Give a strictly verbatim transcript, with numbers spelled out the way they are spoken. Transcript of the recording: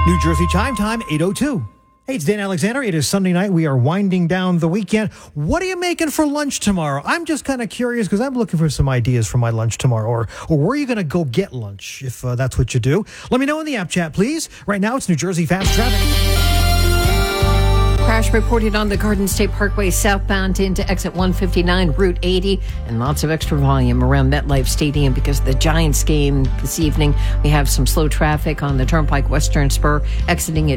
New Jersey Chime Time, eight oh two. Hey, it's Dan Alexander. It is Sunday night. We are winding down the weekend. What are you making for lunch tomorrow? I'm just kind of curious because I'm looking for some ideas for my lunch tomorrow. Or, or where are you going to go get lunch if uh, that's what you do? Let me know in the app chat, please. Right now, it's New Jersey Fast Traffic. Crash reported on the Garden State Parkway southbound into exit one fifty-nine, Route eighty, and lots of extra volume around MetLife Stadium because of the Giants game this evening. We have some slow traffic on the Turnpike Western Spur exiting at